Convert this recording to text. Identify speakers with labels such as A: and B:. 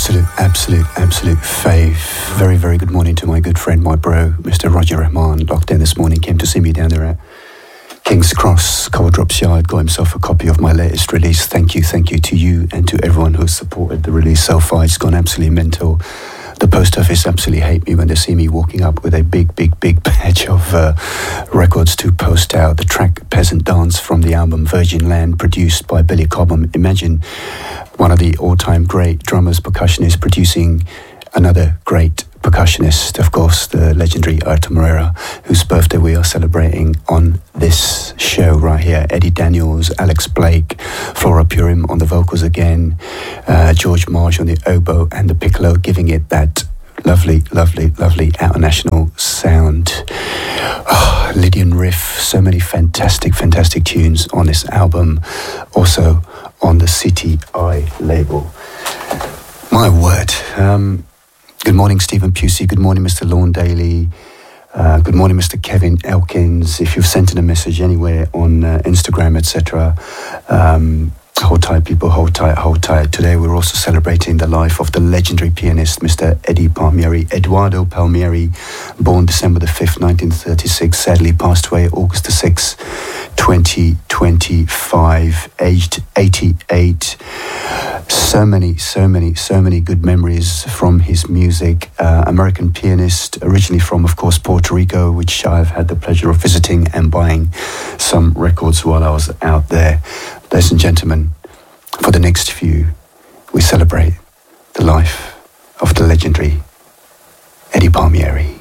A: absolute fave. Very, very good morning to my good friend, my bro, Mr. Roger Rahman. Locked in this morning, came to see me down there at King's Cross, Cold Drops Yard, got himself a copy of my latest release. Thank you to you and to everyone who's supported the release so far. It's gone absolutely mental. The post office absolutely hate me when they see me walking up with a big batch of records to post out. The track Peasant Dance from the album Virgin Land, produced by Billy Cobham. Imagine one of the all-time great drummers, percussionists, producing another great percussionist, of course, the legendary Artur Moreira, whose birthday we are celebrating on this show right here. Eddie Daniels, Alex Blake, Flora Purim on the vocals again, George Marsh on the oboe and the piccolo, giving it that lovely international sound. Oh, Lydian riff, so many fantastic tunes on this album, also on the CTI label. My word. Good morning, Stephen Pusey. Good morning, Mr. Lorne Daly. Good morning, Mr. Kevin Elkins. If you've sent in a message anywhere on Instagram, etc., hold tight, people, hold tight. Today we're also celebrating the life of the legendary pianist, Mr. Eddie Palmieri, Eduardo Palmieri, born December the 5th, 1936, sadly passed away August the 6th, 2025, aged 88. So many good memories from his music. American pianist, originally from, of course, Puerto Rico, which I've had the pleasure of visiting and buying some records while I was out there. Ladies and gentlemen, for the next few, we celebrate the life of the legendary Eddie Palmieri.